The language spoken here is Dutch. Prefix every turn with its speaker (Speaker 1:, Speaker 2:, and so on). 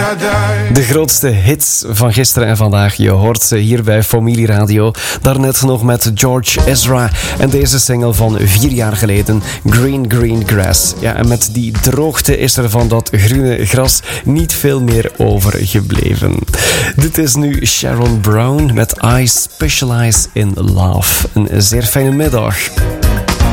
Speaker 1: De grootste hits van gisteren en vandaag. Je hoort ze hier bij Familieradio. Daarnet nog met George Ezra. En deze single van 4 jaar geleden. Green Green Grass. Ja, en met die droogte is er van dat groene gras niet veel meer overgebleven. Dit is nu Sharon Brown met I Specialize in Love. Een zeer fijne middag.